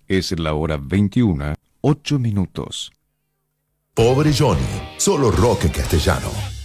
Es la hora 21:08. Pobre Johnny, solo rock en castellano.